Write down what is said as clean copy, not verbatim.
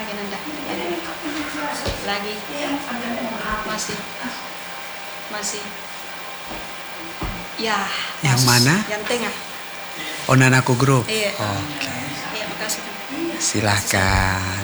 lagi Nanda. Lagi. Masih. Ya. Yang mana? Yang tengah. Oh, Nanaku Group. Iya. Oke. Iya, makasih. Silakan.